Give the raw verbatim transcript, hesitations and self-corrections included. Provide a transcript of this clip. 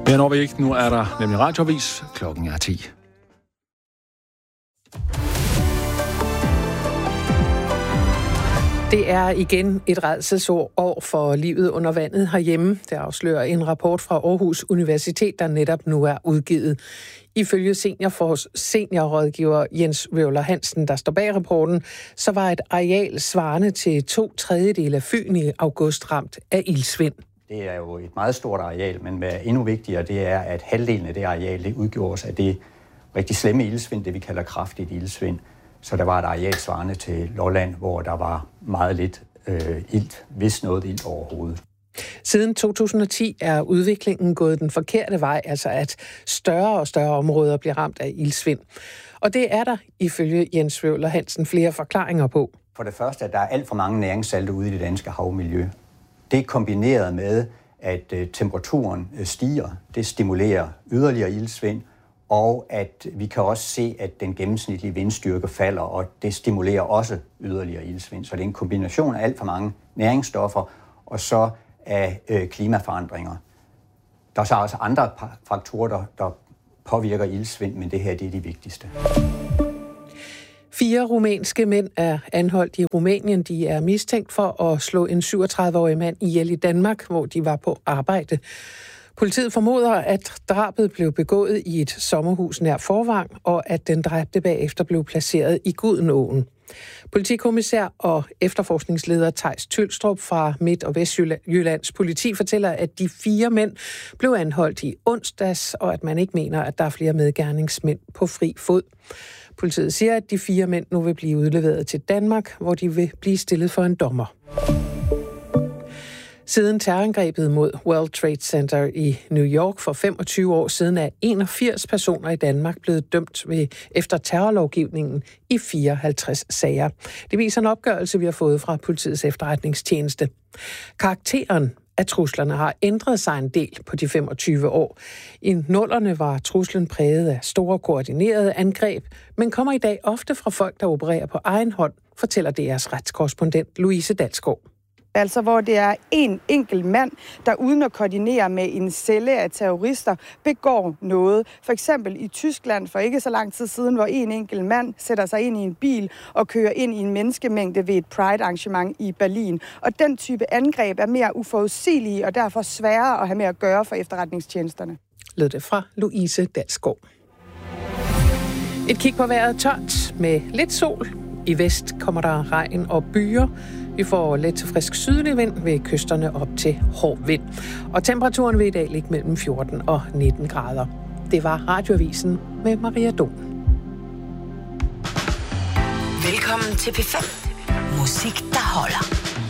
Men når vi ikke, nu er der nemlig radioavis. Klokken er ti. Det er igen et rædselsår for livet under vandet herhjemme. Det afslører en rapport fra Aarhus Universitet, der netop nu er udgivet. Ifølge seniorfors, seniorrådgiver Jens Wøvler Hansen, der står bag rapporten, så var et areal svarende til to tredjedele af Fyn i august ramt af iltsvind. Det er jo et meget stort areal, men hvad er endnu vigtigere, det er, at halvdelen af det areal det udgjordes af det rigtig slemme iltsvind, det vi kalder kraftigt iltsvind. Så der var et areal svarende til Lolland, hvor der var meget lidt øh, ilt, hvis noget ilt overhovedet. Siden to tusind og ti er udviklingen gået den forkerte vej, altså at større og større områder bliver ramt af iltsvind. Og det er der, ifølge Jens Wøvler Hansen, flere forklaringer på. For det første, at der er alt for mange næringssalte ude i det danske havmiljø. Det er kombineret med, at øh, temperaturen øh, stiger. Det stimulerer yderligere iltsvind. Og at vi kan også se, at den gennemsnitlige vindstyrke falder, og det stimulerer også yderligere iltsvind. Så det er en kombination af alt for mange næringsstoffer, og så af øh, klimaforandringer. Der er så også andre faktorer, der, der påvirker iltsvind, men det her det er de vigtigste. Fire rumænske mænd er anholdt i Rumænien. De er mistænkt for at slå en syvogtredive-årig mand ihjel i Danmark, hvor de var på arbejde. Politiet formoder, at drabet blev begået i et sommerhus nær Forvang, og at den dræbte bagefter blev placeret i Gudenåen. Politikommissær og efterforskningsleder Theis Tylstrup fra Midt- og Vestjyllands politi fortæller, at de fire mænd blev anholdt i onsdags, og at man ikke mener, at der er flere medgerningsmænd på fri fod. Politiet siger, at de fire mænd nu vil blive udleveret til Danmark, hvor de vil blive stillet for en dommer. Siden terrorangrebet mod World Trade Center i New York for femogtyve år siden er enogfirs personer i Danmark blevet dømt ved, efter terrorlovgivningen i fireoghalvtreds sager. Det viser en opgørelse, vi har fået fra politiets efterretningstjeneste. Karakteren af truslerne har ændret sig en del på de femogtyve år. I nullerne var truslen præget af store koordinerede angreb, men kommer i dag ofte fra folk, der opererer på egen hånd, fortæller D R's retskorrespondent Louise Dalsgaard. Altså hvor det er en enkelt mand, der uden at koordinere med en celle af terrorister, begår noget. For eksempel i Tyskland for ikke så lang tid siden, hvor en enkelt mand sætter sig ind i en bil og kører ind i en menneskemængde ved et Pride-arrangement i Berlin. Og den type angreb er mere uforudsigelige og derfor sværere at have med at gøre for efterretningstjenesterne. Lød det fra Louise Dalsgaard. Et kig på vejret tørt med lidt sol. I vest kommer der regn og byer. Vi får let til frisk sydlig vind ved kysterne op til hård vind. Og temperaturen vil i dag ligge mellem fjorten og nitten grader. Det var Radioavisen med Maria Dom. Velkommen til P fem. Musik, der holder.